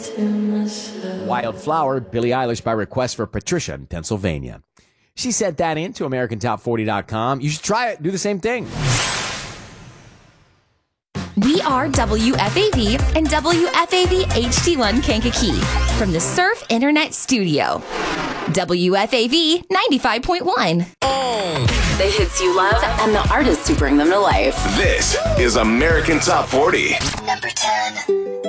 Wildflower, Billie Eilish by request for Patricia in Pennsylvania. She sent that in to AmericanTop40.com. You should try it. Do the same thing. We are WFAV and WFAV HD1 Kankakee from the Surf Internet Studio. WFAV 95.1. The hits you love and the artists who bring them to life. This is American Top 40. Number 10.